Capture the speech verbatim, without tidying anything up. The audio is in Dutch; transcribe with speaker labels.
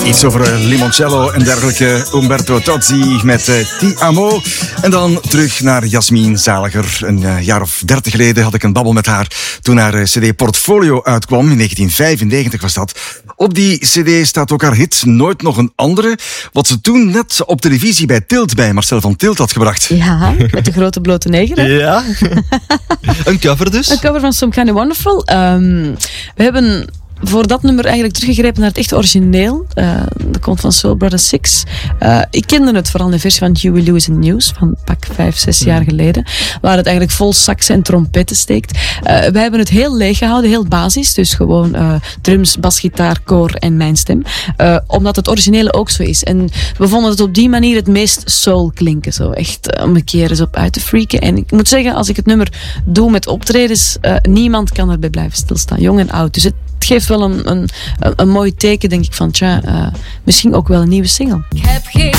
Speaker 1: Iets over uh, limoncello en dergelijke. Umberto Tozzi met uh, Ti Amo. En dan terug naar Jasmin Zaliger. Een uh, jaar of dertig geleden had ik een babbel met haar toen haar uh, cd Portfolio uitkwam. In negentien vijfennegentig was dat. Op die cd staat ook haar hit Nooit nog een andere. Wat ze toen net op televisie bij Tilt, bij Marcel van Tilt had gebracht.
Speaker 2: Ja, met de grote blote neger. Hè?
Speaker 3: Ja. Een cover dus.
Speaker 2: Een cover van Some Kind of Wonderful. Um, we hebben voor dat nummer eigenlijk teruggegrepen naar het echte origineel. Uh, dat komt van Soul Brother Six. Uh, ik kende het vooral in de versie van Huey Lewis and News van pak vijf, zes jaar geleden. Waar het eigenlijk vol sax en trompetten steekt. Uh, wij hebben het heel leeg gehouden, heel basis. Dus gewoon uh, drums, basgitaar, koor en mijn stem. Uh, omdat het originele ook zo is. En we vonden het op die manier het meest soul klinken. Zo echt uh, om een keer eens op uit te freaken. En ik moet zeggen, als ik het nummer doe met optredens, uh, niemand kan erbij blijven stilstaan. Jong en oud. Dus het Het geeft wel een, een, een mooi teken, denk ik, van tja, uh, misschien ook wel een nieuwe single.
Speaker 4: Ik heb geen